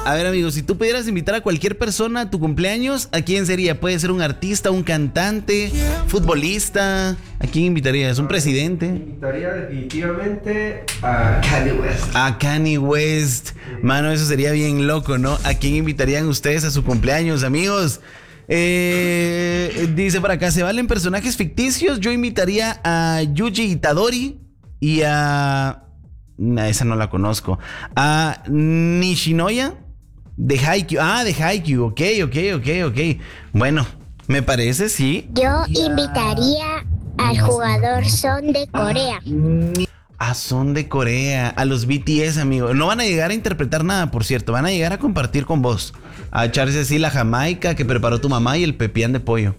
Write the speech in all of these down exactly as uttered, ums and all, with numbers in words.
A ver, amigos, si tú pudieras invitar a cualquier persona a tu cumpleaños, ¿a quién sería? Puede ser un artista, un cantante, futbolista. ¿A quién invitarías? ¿Un presidente? Invitaría definitivamente a Kanye West. A Kanye West. Mano, eso sería bien loco, ¿no? ¿A quién invitarían ustedes a su cumpleaños, amigos? Eh, dice por acá, ¿se valen personajes ficticios? Yo invitaría a Yuji Itadori y a... Nah, esa no la conozco. A Nishinoya de Haikyuu. Ah, de Haikyuu. Ok, ok, ok, ok. Bueno, me parece, sí. Yo invitaría al jugador Son de Corea. Ah, Son de Corea. A los B T S, amigo. No van a llegar a interpretar nada, por cierto. Van a llegar a compartir con vos. A echarse así la jamaica que preparó tu mamá y el pepián de pollo.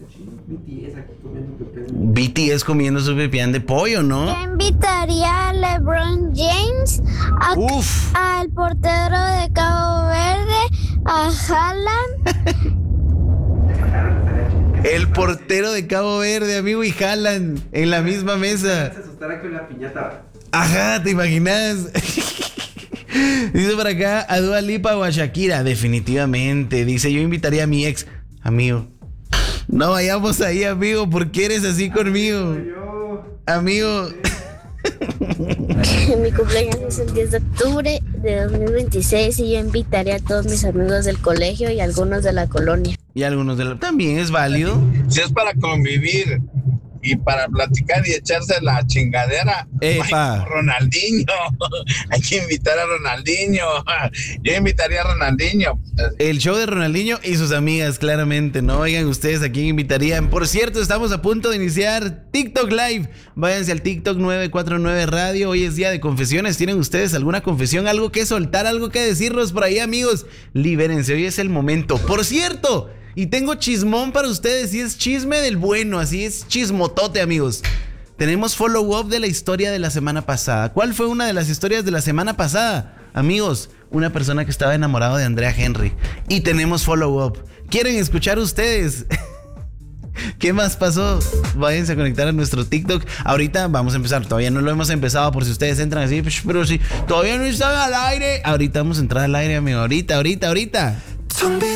B T S comiendo su pepián de pollo, ¿no? Yo invitaría a LeBron James, a, Uf. al portero de Cabo Verde, a Haaland. El portero de Cabo Verde, amigo, y Haaland en la misma mesa. Se asustará con la piñata. Ajá, ¿te imaginas? Dice por acá a Dua Lipa o a Shakira. Definitivamente. Dice, yo invitaría a mi ex. Amigo, no vayamos ahí, amigo. ¿Por qué eres así conmigo? Amigo. Mi cumpleaños es el diez de octubre de dos mil veintiséis y yo invitaría a todos mis amigos del colegio y algunos de la colonia. Y algunos de la... También es válido. Si es para convivir y para platicar y echarse la chingadera, Epa. Ronaldinho, hay que invitar a Ronaldinho. Yo invitaría a Ronaldinho. El show de Ronaldinho y sus amigas, claramente, ¿no? Oigan ustedes a quién invitarían. Por cierto, estamos a punto de iniciar TikTok Live. Váyanse al TikTok nueve cuatro nueve Radio. Hoy es día de confesiones. ¿Tienen ustedes alguna confesión? ¿Algo que soltar? ¿Algo que decirnos por ahí, amigos? Libérense, hoy es el momento. Por cierto, y tengo chismón para ustedes, y es chisme del bueno, así es chismotote, amigos. Tenemos follow-up de la historia de la semana pasada. ¿Cuál fue una de las historias de la semana pasada? Amigos, una persona que estaba enamorado de Andrea Henry. Y tenemos follow-up. ¿Quieren escuchar ustedes? ¿Qué más pasó? Váyanse a conectar a nuestro TikTok. Ahorita vamos a empezar. Todavía no lo hemos empezado, por si ustedes entran así. Pero si todavía no están al aire. Ahorita vamos a entrar al aire, amigo. Ahorita, ahorita, ahorita.